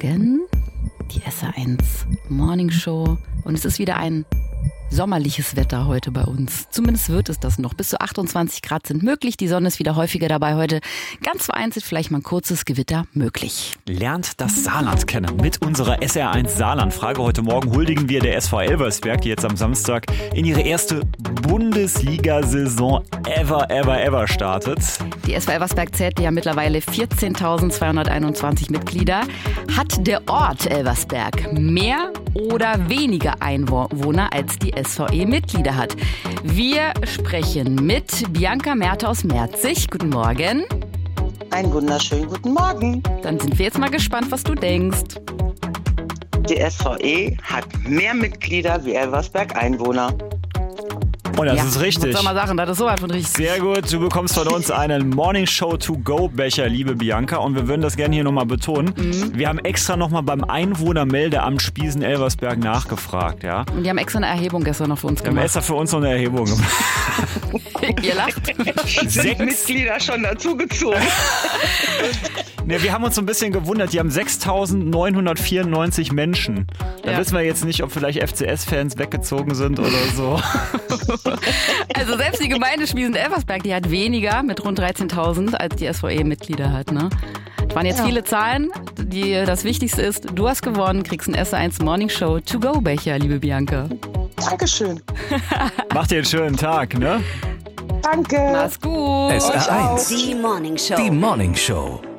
Morgen. Die SR1 Morning Show. Und es ist wieder ein sommerliches Wetter heute bei uns. Zumindest wird es das noch. Bis zu 28 Grad sind möglich. Die Sonne ist wieder häufiger dabei heute. Ganz vereinzelt vielleicht mal ein kurzes Gewitter möglich. Lernt das Saarland kennen. Mit unserer SR1 Saarland-Frage heute Morgen huldigen wir der SV Elversberg, die jetzt am Samstag in ihre erste Bundesliga-Saison ever startet. Die SV Elversberg zählt ja mittlerweile 14.221 Mitglieder. Hat der Ort Elversberg mehr oder weniger Einwohner als die SVE Mitglieder hat? Wir sprechen mit Bianca Merte aus Merzig. Guten Morgen. Einen wunderschönen guten Morgen. Dann sind wir jetzt mal gespannt, was du denkst. Die SVE hat mehr Mitglieder wie Elversberg Einwohner. Und das ist richtig. Soll mal sagen, das ist so einfach richtig. Sehr gut, du bekommst von uns einen Morning Show to go Becher, liebe Bianca. Und wir würden das gerne hier nochmal betonen. Wir haben extra nochmal beim Einwohnermeldeamt Spiesen-Elversberg nachgefragt. Ja? Und die haben extra eine Erhebung gestern noch für uns Wir haben gemacht. extra für uns noch eine Erhebung gemacht. Ihr lacht. Sind Mitglieder schon dazugezogen? Ne, wir haben uns so ein bisschen gewundert, die haben 6.994 Menschen. Da wissen wir jetzt nicht, ob vielleicht FCS-Fans weggezogen sind oder so. Also selbst die Gemeinde Spiesen-Elversberg, die hat weniger mit rund 13.000 als die SVE Mitglieder hat. Ne? Das waren jetzt viele Zahlen. Das Wichtigste ist, du hast gewonnen, kriegst einen SR1 Morning Show to go Becher, liebe Bianca. Dankeschön. Macht dir einen schönen Tag, ne? Danke. Mach's gut. SR1. Die Morning Show. Die Morning Show.